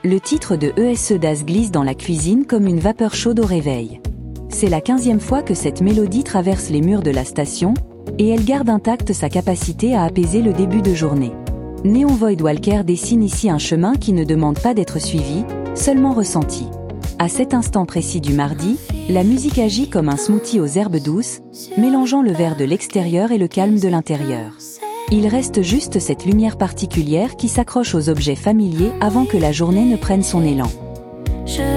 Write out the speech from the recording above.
Le titre de ESE Das glisse dans la cuisine comme une vapeur chaude au réveil. C'est la 15e fois que cette mélodie traverse les murs de la station, et elle garde intacte sa capacité à apaiser le début de journée. Neon Voidwalker dessine ici un chemin qui ne demande pas d'être suivi, seulement ressenti. À cet instant précis du mardi, la musique agit comme un smoothie aux herbes douces, mélangeant le vert de l'extérieur et le calme de l'intérieur. Il reste juste cette lumière particulière qui s'accroche aux objets familiers avant que la journée ne prenne son élan.